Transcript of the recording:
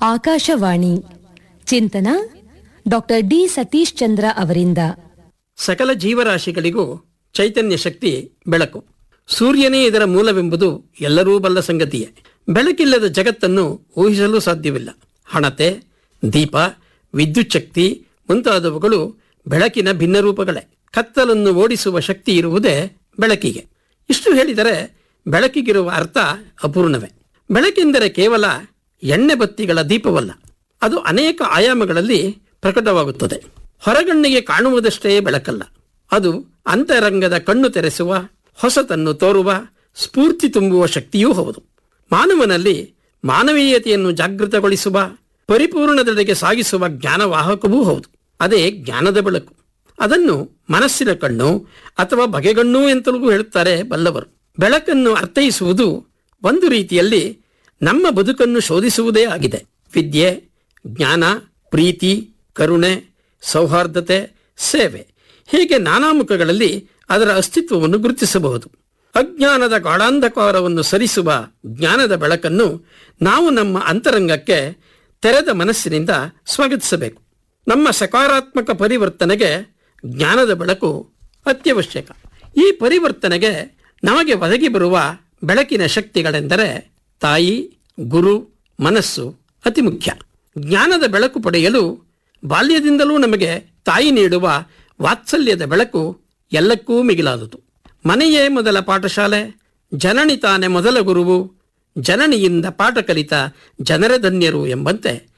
ಆಕಾಶವಾಣಿ ಚಿಂತನ doctor D Satish Chandra ಅವರಿಂದ. ಸಕಲ ಜೀವರಾಶಿಗಳಿಗೂ ಚೈತನ್ಯ ಶಕ್ತಿ ಬೆಳಕು. ಸೂರ್ಯನೇ ಇದರ ಮೂಲವೆಂಬುದು ಎಲ್ಲರೂ ಬಲ್ಲ ಸಂಗತಿಯೇ. ಬೆಳಕಿಲ್ಲದ ಜಗತ್ತನ್ನು ಊಹಿಸಲು ಸಾಧ್ಯವಿಲ್ಲ. ಹಣತೆ, ದೀಪ, ವಿದ್ಯುತ್ ಶಕ್ತಿ ಮುಂತಾದವುಗಳು ಬೆಳಕಿನ ಭಿನ್ನ ರೂಪಗಳೇ. ಕತ್ತಲನ್ನು ಓಡಿಸುವ ಶಕ್ತಿ ಇರುವುದೇ ಬೆಳಕಿಗೆ. ಇಷ್ಟು ಹೇಳಿದರೆ ಬೆಳಕಿಗಿರುವ ಅರ್ಥ ಅಪೂರ್ಣವೇ. ಬೆಳಕೆಂದರೆ ಕೇವಲ ಎಣ್ಣೆ ಬತ್ತಿಗಳ ದೀಪವಲ್ಲ, ಅದು ಅನೇಕ ಆಯಾಮಗಳಲ್ಲಿ ಪ್ರಕಟವಾಗುತ್ತದೆ. ಹೊರಗಣ್ಣಿಗೆ ಕಾಣುವುದಷ್ಟೇ ಬೆಳಕಲ್ಲ, ಅದು ಅಂತರಂಗದ ಕಣ್ಣು ತೆರೆಸುವ, ಹೊಸತನ್ನು ತೋರುವ, ಸ್ಫೂರ್ತಿ ತುಂಬುವ ಶಕ್ತಿಯೂ ಹೌದು. ಮಾನವನಲ್ಲಿ ಮಾನವೀಯತೆಯನ್ನು ಜಾಗೃತಗೊಳಿಸುವ, ಪರಿಪೂರ್ಣದೆಡೆಗೆ ಸಾಗಿಸುವ ಜ್ಞಾನವಾಹಕವೂ ಹೌದು. ಅದೇ ಜ್ಞಾನದ ಬೆಳಕು. ಅದನ್ನು ಮನಸ್ಸಿನ ಕಣ್ಣು ಅಥವಾ ಬಗೆಗಣ್ಣು ಎಂತಲೂ ಹೇಳುತ್ತಾರೆ ಬಲ್ಲವರು. ಬೆಳಕನ್ನು ಅರ್ಥೈಸುವುದು ಒಂದು ರೀತಿಯಲ್ಲಿ ನಮ್ಮ ಬದುಕನ್ನು ಶೋಧಿಸುವುದೇ ಆಗಿದೆ. ವಿದ್ಯೆ, ಜ್ಞಾನ, ಪ್ರೀತಿ, ಕರುಣೆ, ಸೌಹಾರ್ದತೆ, ಸೇವೆ ಹೀಗೆ ನಾನಾ ಮುಖಗಳಲ್ಲಿ ಅದರ ಅಸ್ತಿತ್ವವನ್ನು ಗುರುತಿಸಬಹುದು. ಅಜ್ಞಾನದ ಗಾಢಾಂಧಕಾರವನ್ನು ಸರಿಸುವ ಜ್ಞಾನದ ಬೆಳಕನ್ನು ನಾವು ನಮ್ಮ ಅಂತರಂಗಕ್ಕೆ ತೆರೆದ ಮನಸ್ಸಿನಿಂದ ಸ್ವಾಗತಿಸಬೇಕು. ನಮ್ಮ ಸಕಾರಾತ್ಮಕ ಪರಿವರ್ತನೆಗೆ ಜ್ಞಾನದ ಬೆಳಕು ಅತ್ಯವಶ್ಯಕ. ಈ ಪರಿವರ್ತನೆಗೆ ನಮಗೆ ಒದಗಿ ಬರುವ ಬೆಳಕಿನ ಶಕ್ತಿಗಳೆಂದರೆ ತಾಯಿ, ಗುರು, ಮನಸ್ಸು ಅತಿ ಮುಖ್ಯ. ಜ್ಞಾನದ ಬೆಳಕು ಪಡೆಯಲು ಬಾಲ್ಯದಿಂದಲೂ ನಮಗೆ ತಾಯಿ ನೀಡುವ ವಾತ್ಸಲ್ಯದ ಬೆಳಕು ಎಲ್ಲಕ್ಕೂ ಮಿಗಿಲಾದುದು. ಮನೆಯೇ ಮೊದಲ ಪಾಠಶಾಲೆ, ಜನನಿ ತಾನೇ ಮೊದಲ ಗುರುವು, ಜನನಿಯಿಂದ ಪಾಠ ಕಲಿತ ಜನರ ಧನ್ಯರು ಎಂಬಂತೆ